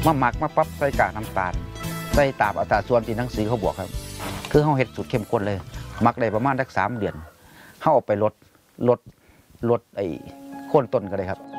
มาหมักมาปั๊บใส่กากน้ำตาลใส่ตามอัตราส่วนที่หนังสือเขาบอกครับคือเขาเห็ดสูตรเข้มข้นเลยหมักได้ประมาณสัก3 เดือนเขาเอาไปลดไอ้โค่นต้นก็ได้ครับ